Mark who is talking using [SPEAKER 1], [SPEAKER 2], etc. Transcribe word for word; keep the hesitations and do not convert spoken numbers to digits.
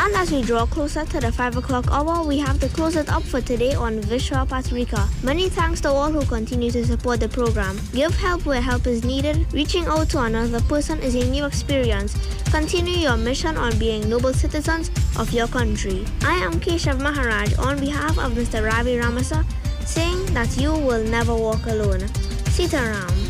[SPEAKER 1] And as we draw closer to the five o'clock hour, we have to close it up for today on Vishwa Patrika. Many thanks to all who continue to support the program. Give help where help is needed. Reaching out to another person is a new experience. Continue your mission on being noble citizens of your country. I am Keshav Maharaj on behalf of Mister Ravi Ramasa, saying that you will never walk alone. Sitaram.